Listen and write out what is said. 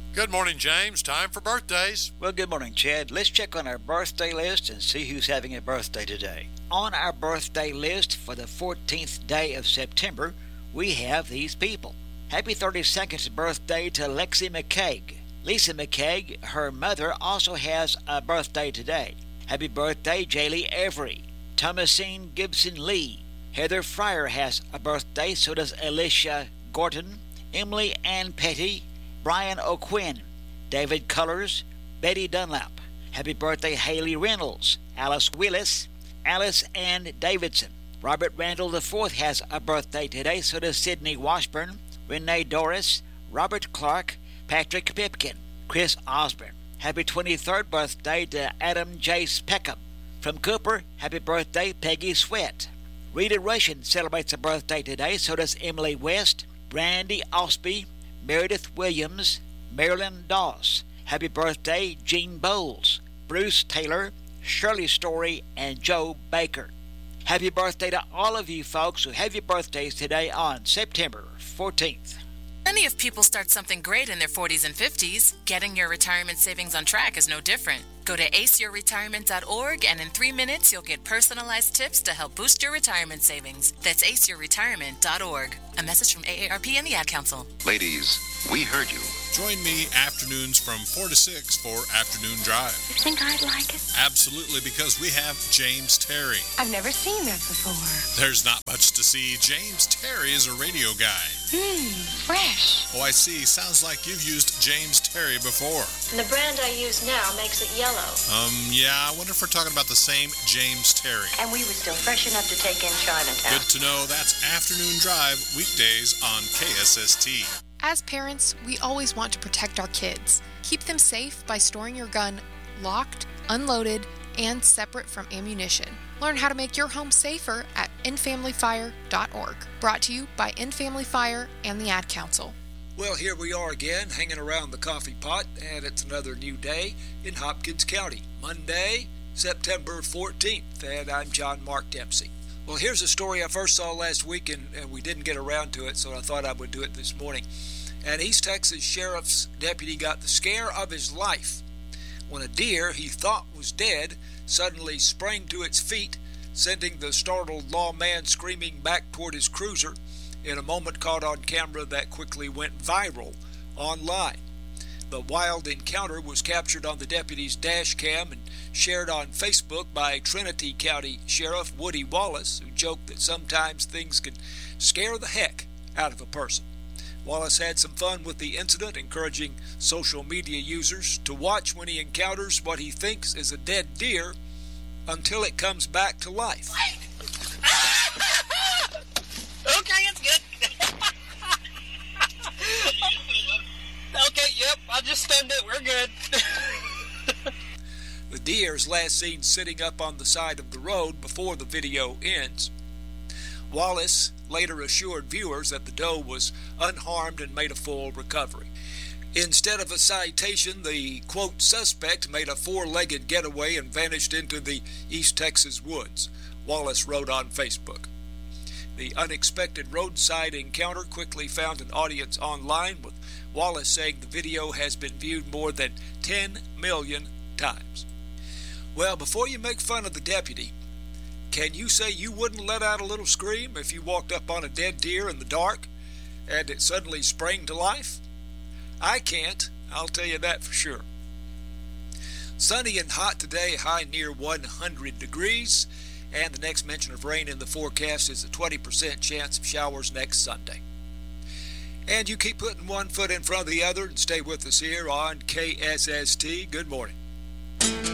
Good morning, James. Time for birthdays. Well, good morning, Chad. Let's check on our birthday list and see who's having a birthday today. On our birthday list for the 14th day of September, we have these people. Happy 32nd birthday to Lexi McCaig. Lisa McCaig, her mother, also has a birthday today. Happy birthday, Jaylee Avery. Thomasine Gibson Lee. Heather Fryer has a birthday, so does Alicia Gorton. Emily Ann Petty. Brian O'Quinn, David Cullors, Betty Dunlap. Happy birthday, Haley Reynolds, Alice Willis, Alice Ann Davidson. Robert Randall IV has a birthday today, so does Sydney Washburn, Renee Doris, Robert Clark, Patrick Pipkin, Chris Osborne. Happy 23rd birthday to Adam Jace Peckham. From Cooper, happy birthday, Peggy Sweat. Rita Russian celebrates a birthday today, so does Emily West, Brandy Osby, Meredith Williams, Marilyn Doss. Happy birthday, Gene Bowles, Bruce Taylor, Shirley Story, and Joe Baker. Happy birthday to all of you folks who have your birthdays today on September 14th. Plenty of people start something great in their 40s and 50s. Getting your retirement savings on track is no different. Go to aceyourretirement.org, and in 3 minutes, you'll get personalized tips to help boost your retirement savings. That's aceyourretirement.org. A message from AARP and the Ad Council. Ladies, we heard you. Join me afternoons from 4 to 6 for Afternoon Drive. You think I'd like it? Absolutely, because we have James Terry. I've never seen that before. There's not much to see. James Terry is a radio guy. Fresh. Oh, I see. Sounds like you've used James Terry before. And the brand I use now makes it yellow. Yeah, I wonder if we're talking about the same James Terry. And we were still fresh enough to take in Chinatown. Good to know. That's Afternoon Drive, weekdays on KSST. As parents, we always want to protect our kids. Keep them safe by storing your gun locked, unloaded, and separate from ammunition. Learn how to make your home safer at InFamilyFire.org. Brought to you by In Family Fire and the Ad Council. Well, here we are again, hanging around the coffee pot, and it's another new day in Hopkins County. Monday, September 14th, and I'm John Mark Dempsey. Well, here's a story I first saw last week, and we didn't get around to it, so I thought I would do it this morning. An East Texas sheriff's deputy got the scare of his life when a deer he thought was dead suddenly sprang to its feet, sending the startled lawman screaming back toward his cruiser in a moment caught on camera that quickly went viral online. The wild encounter was captured on the deputy's dash cam and shared on Facebook by Trinity County Sheriff Woody Wallace, who joked that sometimes things can scare the heck out of a person. Wallace had some fun with the incident, encouraging social media users to watch when he encounters what he thinks is a dead deer until it comes back to life. Okay, it's good. Okay, yep, I just stemmed it. We're good. The deer is last seen sitting up on the side of the road before the video ends. Wallace later assured viewers that the doe was unharmed and made a full recovery. Instead of a citation, the, quote, suspect made a four-legged getaway and vanished into the East Texas woods, Wallace wrote on Facebook. The unexpected roadside encounter quickly found an audience online, with Wallace saying the video has been viewed more than 10 million times. Well, before you make fun of the deputy, can you say you wouldn't let out a little scream if you walked up on a dead deer in the dark and it suddenly sprang to life? I can't, I'll tell you that for sure. Sunny and hot today, high near 100 degrees, and the next mention of rain in the forecast is a 20% chance of showers next Sunday. And you keep putting one foot in front of the other and stay with us here on KSST. Good morning.